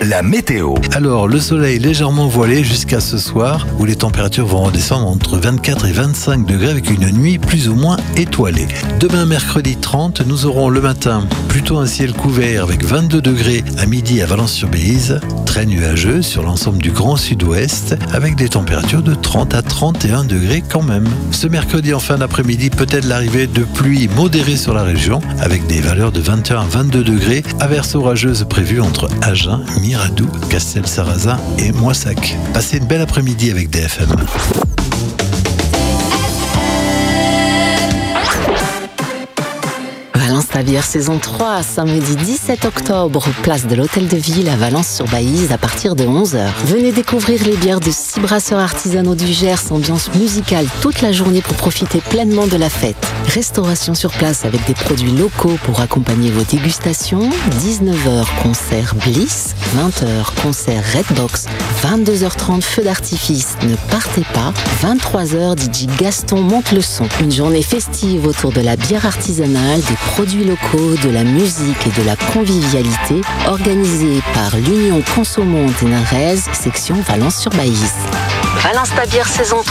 la météo. Alors, le soleil légèrement voilé jusqu'à ce soir, où les températures vont redescendre entre 24 et 25 degrés avec une nuit plus ou moins étoilée. Demain, mercredi 30, nous aurons le matin plutôt un ciel couvert avec 22 degrés à midi à Valence-sur-Béziers, très nuageux sur l'ensemble du Grand Sud-Ouest, avec des températures de 30 à 31 degrés quand même. Ce mercredi en fin d'après-midi, peut-être l'arrivée de pluie modérée sur la région, avec des valeurs de 21 à 22 degrés, averses orageuses prévues entre Agen, Miradou, Castel-Sarrazin et Moissac. Passez une belle après-midi avec DFM. Valence-la-Bière saison 3, samedi 17 octobre, place de l'Hôtel de Ville à Valence-sur-Baïse à partir de 11h. Venez découvrir les bières de 6 brasseurs artisanaux du Gers, ambiance musicale toute la journée pour profiter pleinement de la fête. Restauration sur place avec des produits locaux pour accompagner vos dégustations. 19h, concert Bliss. 20h, concert Redbox. 22h30, feu d'artifice. Ne partez pas. 23h, DJ Gaston monte le son. Une journée festive autour de la bière artisanale, des produits locaux, de la musique et de la convivialité, organisée par l'Union Consommons Ténarèse, section Valence-sur-Baïse. Valence-la-Bière saison 3.